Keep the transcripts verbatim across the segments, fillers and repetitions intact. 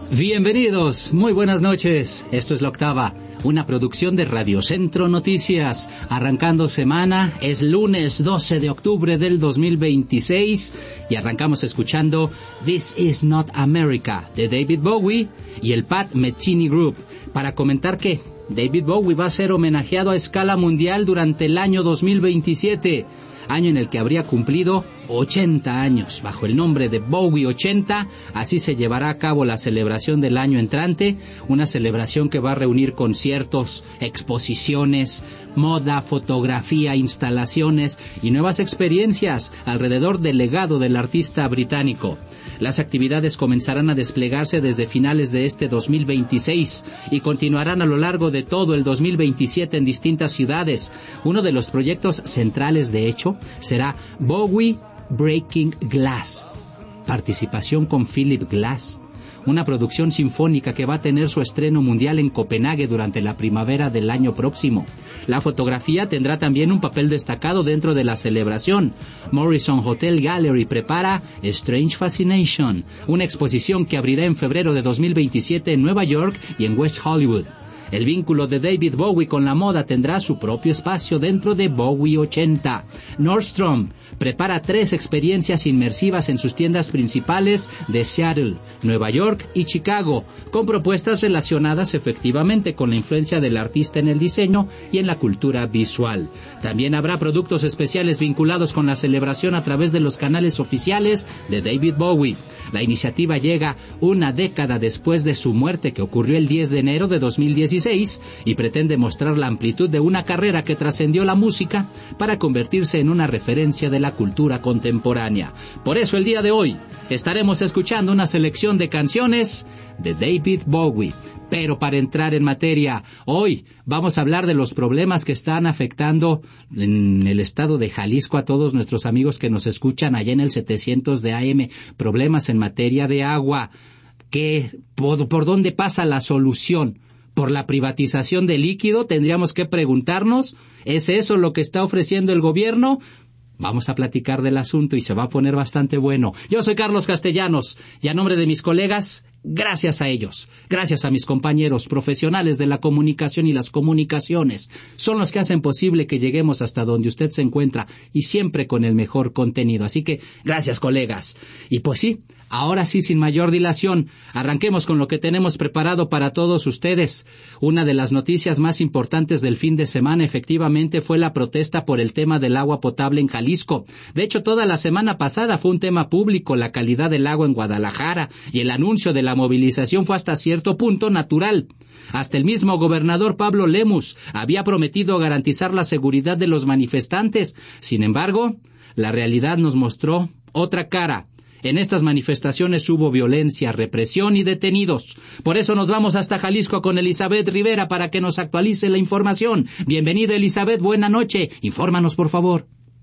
Bienvenidos, muy buenas noches. Esto es La Octava, una producción de Radio Centro Noticias. Arrancando semana, es lunes doce de octubre del dos mil veintiséis y arrancamos escuchando This Is Not America de David Bowie y el Pat Metheny Group, para comentar que David Bowie va a ser homenajeado a escala mundial durante el año dos mil veintisiete, año en el que habría cumplido ochenta años. Bajo el nombre de Bowie ochenta, así se llevará a cabo la celebración del año entrante, una celebración que va a reunir conciertos, exposiciones, moda, fotografía, instalaciones y nuevas experiencias alrededor del legado del artista británico. Las actividades comenzarán a desplegarse desde finales de este dos mil veintiséis y continuarán a lo largo de todo el dos mil veintisiete en distintas ciudades. Uno de los proyectos centrales, de hecho, será Bowie Breaking Glass, participación con Philip Glass, una producción sinfónica que va a tener su estreno mundial en Copenhague durante la primavera del año próximo. La fotografía tendrá también un papel destacado dentro de la celebración. Morrison Hotel Gallery prepara Strange Fascination, una exposición que abrirá en febrero de dos mil veintisiete en Nueva York y en West Hollywood. El vínculo de David Bowie con la moda tendrá su propio espacio dentro de Bowie ochenta. Nordstrom prepara tres experiencias inmersivas en sus tiendas principales de Seattle, Nueva York y Chicago, con propuestas relacionadas efectivamente con la influencia del artista en el diseño y en la cultura visual. También habrá productos especiales vinculados con la celebración a través de los canales oficiales de David Bowie. La iniciativa llega una década después de su muerte, que ocurrió el diez de enero de dos mil dieciséis, y pretende mostrar la amplitud de una carrera que trascendió la música para convertirse en una referencia de la cultura contemporánea. Por eso el día de hoy estaremos escuchando una selección de canciones de David Bowie. Pero para entrar en materia, hoy vamos a hablar de los problemas que están afectando en el estado de Jalisco a todos nuestros amigos que nos escuchan allá en el setecientos de A M. Problemas en materia de agua. ¿Qué, por, por dónde pasa la solución? ¿Por la privatización del líquido? Tendríamos que preguntarnos, ¿es eso lo que está ofreciendo el gobierno? Vamos a platicar del asunto y se va a poner bastante bueno. Yo soy Carlos Castellanos y a nombre de mis colegas, gracias a ellos, gracias a mis compañeros profesionales de la comunicación y las comunicaciones, son los que hacen posible que lleguemos hasta donde usted se encuentra y siempre con el mejor contenido. Así que, gracias, colegas. Y pues sí, ahora sí, sin mayor dilación, arranquemos con lo que tenemos preparado para todos ustedes. Una de las noticias más importantes del fin de semana efectivamente fue la protesta por el tema del agua potable en Jalisco. De hecho, toda la semana pasada fue un tema público la calidad del agua en Guadalajara, y el anuncio de la movilización fue hasta cierto punto natural. Hasta el mismo gobernador Pablo Lemus había prometido garantizar la seguridad de los manifestantes. Sin embargo, la realidad nos mostró otra cara. En estas manifestaciones hubo violencia, represión y detenidos. Por eso nos vamos hasta Jalisco con Elizabeth Rivera para que nos actualice la información. Bienvenida, Elizabeth, buena noche. Infórmanos, por favor.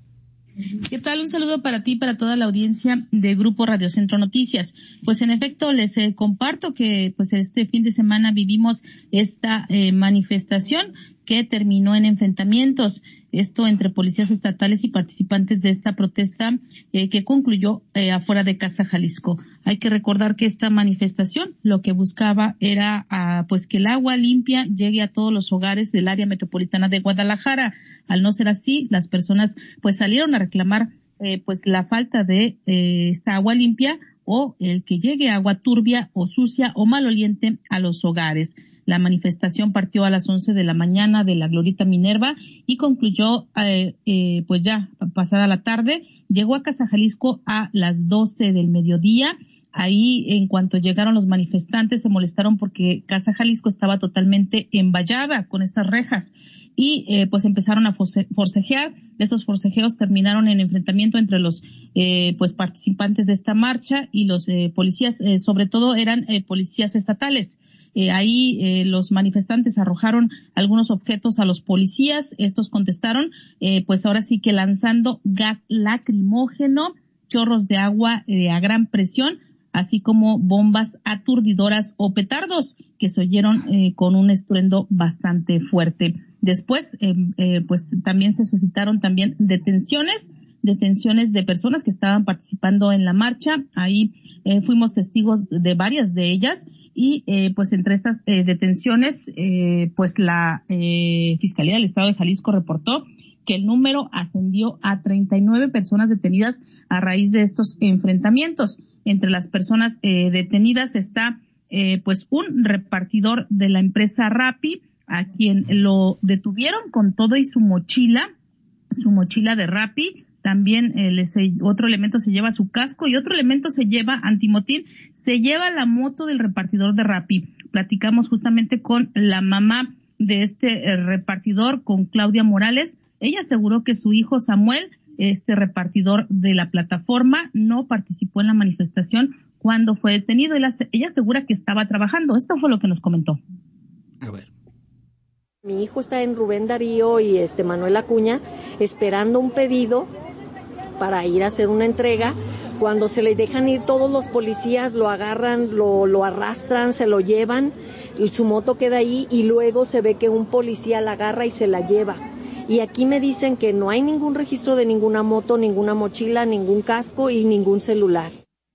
¿Qué tal? Un saludo para ti y para toda la audiencia de Grupo Radio Centro Noticias. Pues en efecto les eh, comparto que pues este fin de semana vivimos esta eh, manifestación que terminó en enfrentamientos, esto entre policías estatales y participantes de esta protesta eh, que concluyó eh, afuera de Casa Jalisco. Hay que recordar que esta manifestación lo que buscaba era ah, pues que el agua limpia llegue a todos los hogares del área metropolitana de Guadalajara. Al no ser así, las personas pues salieron a reclamar eh, pues la falta de eh, esta agua limpia o el que llegue agua turbia o sucia o maloliente a los hogares. La manifestación partió a las once de la mañana de la Glorieta Minerva y concluyó eh, eh, pues ya pasada la tarde. Llegó a Casa Jalisco a las doce del mediodía. Ahí, en cuanto llegaron los manifestantes, se molestaron porque Casa Jalisco estaba totalmente envallada con estas rejas y eh, pues empezaron a force- forcejear. Esos forcejeos terminaron en enfrentamiento entre los eh, pues participantes de esta marcha y los eh, policías, eh, sobre todo eran eh, policías estatales. Eh, ahí eh, los manifestantes arrojaron algunos objetos a los policías. Estos contestaron, eh, pues ahora sí que lanzando gas lacrimógeno, chorros de agua eh, a gran presión, así como bombas aturdidoras o petardos que se oyeron eh, con un estruendo bastante fuerte. Después, eh, eh, pues también se suscitaron también detenciones, detenciones de personas que estaban participando en la marcha. Ahí eh, fuimos testigos de varias de ellas y eh, pues entre estas eh, detenciones, eh, pues la eh, Fiscalía del Estado de Jalisco reportó que el número ascendió a treinta y nueve personas detenidas a raíz de estos enfrentamientos. Entre las personas eh, detenidas está eh, pues un repartidor de la empresa Rappi, a quien lo detuvieron con todo y su mochila, su mochila de Rappi. También eh, les, otro elemento se lleva su casco y otro elemento se lleva antimotín, se lleva la moto del repartidor de Rappi. Platicamos justamente con la mamá de este eh, repartidor, con Claudia Morales. Ella aseguró que su hijo Samuel, este repartidor de la plataforma, no participó en la manifestación cuando fue detenido. Ella, ella asegura que estaba trabajando. Esto fue lo que nos comentó. A ver. Mi hijo está en Rubén Darío y este Manuel Acuña esperando un pedido para ir a hacer una entrega. Cuando se le dejan ir todos los policías, lo agarran, lo, lo arrastran, se lo llevan, y su moto queda ahí y luego se ve que un policía la agarra y se la lleva. Y aquí me dicen que no hay ningún registro de ninguna moto, ninguna mochila, ningún casco y ningún celular.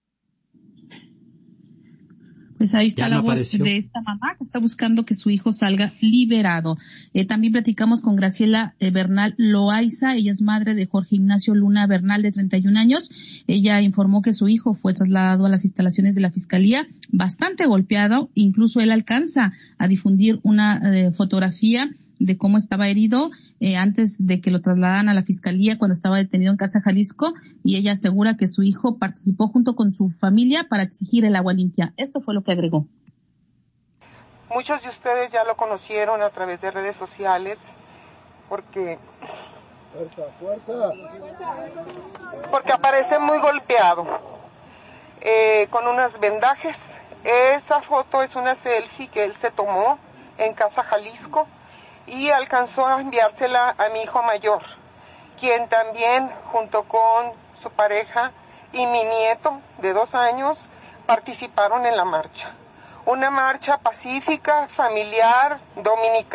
Pues ahí está la no voz apareció. de esta mamá que está buscando que su hijo salga liberado. Eh, también platicamos con Graciela eh, Bernal Loaiza. Ella es madre de Jorge Ignacio Luna Bernal, de treinta y un años. Ella informó que su hijo fue trasladado a las instalaciones de la Fiscalía bastante golpeado. Incluso él alcanza a difundir una eh, fotografía de cómo estaba herido eh, antes de que lo trasladaran a la Fiscalía cuando estaba detenido en Casa Jalisco, y ella asegura que su hijo participó junto con su familia para exigir el agua limpia. Esto fue lo que agregó. Muchos de ustedes ya lo conocieron a través de redes sociales porque fuerza, fuerza. porque aparece muy golpeado eh, con unos vendajes. Esa foto es una selfie que él se tomó en Casa Jalisco y alcanzó a enviársela a mi hijo mayor, quien también, junto con su pareja y mi nieto de dos años, participaron en la marcha. Una marcha pacífica, familiar, dominicana.